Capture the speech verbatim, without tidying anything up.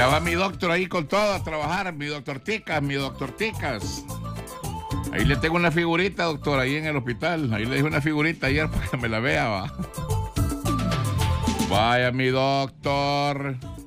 Ya va mi doctor ahí con todo a trabajar, mi doctor Ticas, mi doctor Ticas. Ahí le tengo una figurita, doctor, ahí en el hospital. Ahí le dije una figurita ayer para que me la vea, va. Vaya, mi doctor.